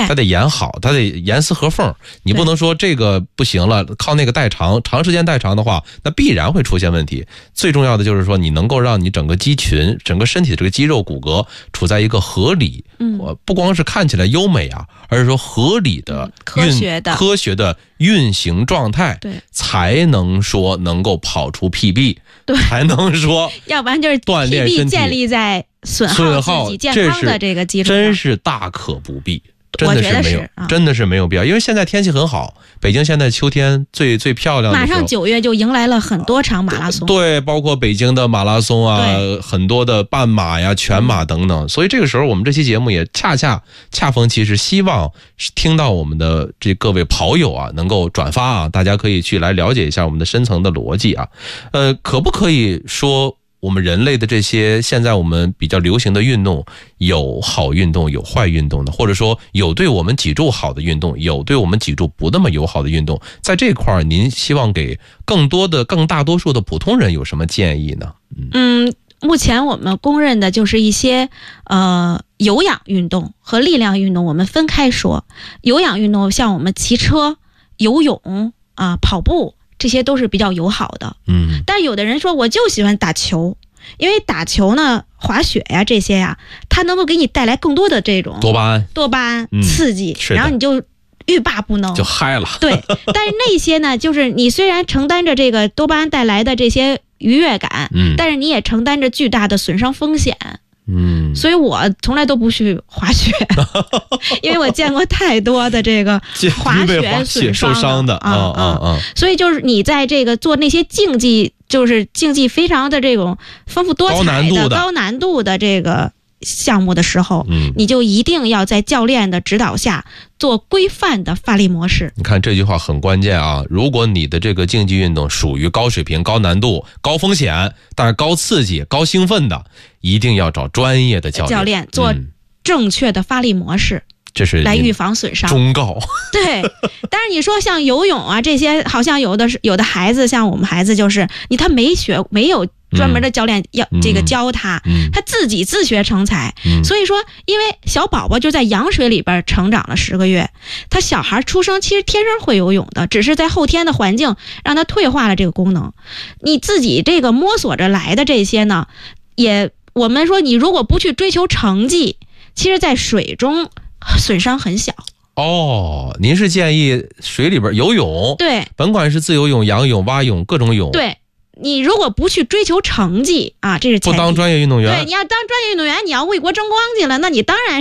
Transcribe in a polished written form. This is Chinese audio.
它得演好，它得严丝合缝。你不能说这个不行了，靠那个代偿，长时间代偿的话，那必然会出现问题。最重要的就是说，你能够让你整个肌群、整个身体的这个肌肉骨骼处在一个合理，不光是看起来优美啊，而是说合理的、科学的运行状态， 对， 才能说能够跑出 PB， 对，才能说， 要不然就是锻炼身体 PB 建立在损耗自己健康的这个基础上， 真是大可不必。真的是没有， 啊、 真的是没有必要，因为现在天气很好，北京现在秋天最漂亮的时候， 马上9月就迎来了很多场马拉松， 对，包括北京的马拉松啊，很多的半马呀、全马等等，所以这个时候我们这期节目也恰逢其时，希望听到我们的这各位跑友啊能够转发啊，大家可以去来了解一下我们的深层的逻辑啊，可不可以说？我们人类的这些现在我们比较流行的运动，有好运动有坏运动的，或者说有对我们脊柱好的运动，有对我们脊柱不那么友好的运动，在这块您希望给更大多数的普通人有什么建议呢？ 目前我们公认的就是一些有氧运动和力量运动，我们分开说。有氧运动像我们骑车、游泳啊、跑步。这些都是比较友好的，但有的人说我就喜欢打球，因为打球呢、滑雪呀这些呀，它能够给你带来更多的这种多巴胺刺激，然后你就欲罢不能， 就嗨了。 对，但是那些呢，就是你虽然承担着这个多巴胺带来的这些愉悦感，但是你也承担着巨大的损伤风险。所以我从来都不去滑雪，因为我见过太多的这个滑雪受伤的所以就是你在这个做那些竞技非常的这种丰富多彩的高难度的这个项目的时候，你就一定要在教练的指导下做规范的发力模式。 你看这句话很关键啊！如果你的这个竞技运动属于高水平、高难度、高风险，但是高刺激、高兴奋的，一定要找专业的教练做正确的发力模式。 这是来预防损伤忠告。 对，但是你说像游泳啊这些，好像有的孩子，像我们孩子就是他没有专门的教练要这个教他，他自己自学成才。所以说，因为小宝宝就在羊水里边成长了10个月，他小孩出生其实天生会游泳的，只是在后天的环境让他退化了这个功能。你自己这个摸索着来的这些呢，我们说你如果不去追求成绩，其实在水中损伤很小。 您是建议水里边游泳， 对， 甭管是自由泳、仰泳、蛙泳，各种泳。 对，你如果不去追求成绩啊，这是前提。 不当专业运动员， 对，你要当专业运动员，你要为国争光去了，那你当然